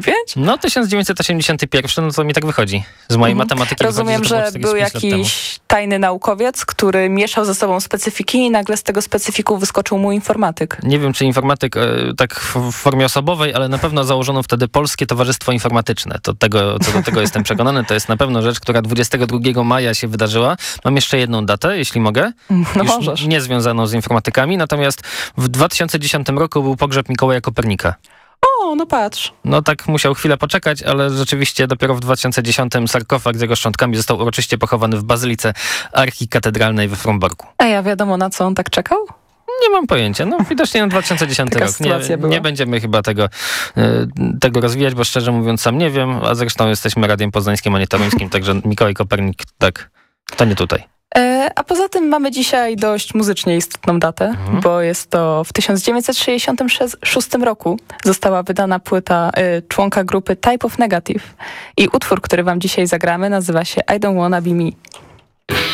No 1981, no to mi tak wychodzi. Z mojej matematyki Rozumiem, wychodzi, że był jakiś tajny naukowiec, który mieszał ze sobą specyfiki i nagle z tego specyfiku wyskoczył mu informatyk. Nie wiem, czy informatyk tak w formie osobowej, ale na pewno założono wtedy Polskie Towarzystwo Informatyczne. Co do tego jestem przekonany. To jest na pewno rzecz, która 22 maja się wydarzyła. Mam jeszcze jedną datę, jeśli mogę. No możesz. Nie związaną z informatykami. Natomiast w 2010 roku był pogrzeb Mikołaja Kopernika. O, no patrz. No tak musiał chwilę poczekać, ale rzeczywiście dopiero w 2010 sarkofag z jego szczątkami został uroczyście pochowany w Bazylice Archikatedralnej we Fromborku. A ja wiadomo, na co on tak czekał? Nie mam pojęcia. No widocznie na 2010 Taka rok. sytuacja była. Nie będziemy chyba tego rozwijać, bo szczerze mówiąc sam nie wiem, a zresztą jesteśmy Radiem Poznańskim, a nie Toruńskim, także Mikołaj Kopernik, tak, to nie tutaj. A poza tym mamy dzisiaj dość muzycznie istotną datę, bo jest to w 1966 roku została wydana płyta członka grupy Type of Negative i utwór, który wam dzisiaj zagramy, nazywa się I Don't Wanna Be Me.